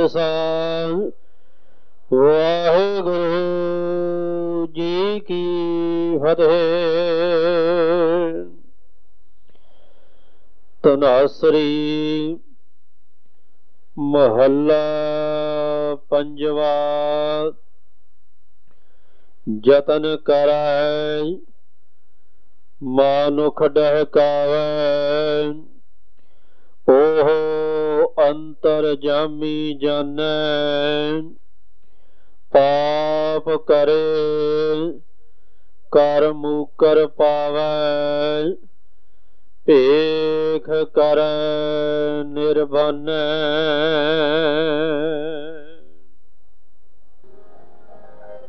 ਵਾਹਿਗੁਰੂ ਜੀ ਕੀ ਫਤਿਹ। ਧਨਾਸਰੀ ਮਹੱਲਾ ਪੰਜਵਾ। ਜਤਨ ਕਰੈ ਮਾਨੁਖ ਡਹਿਕਾਵੈ, ਓਹ ਅੰਤਰਜਾਮੀ ਜਾਣੈ। ਪਾਪ ਕਰੇ ਕਰ ਮੂਕਰ ਪਾਵੈ, ਭੇਖ ਕਰੈ ਨਿਰਬਾਨੈ।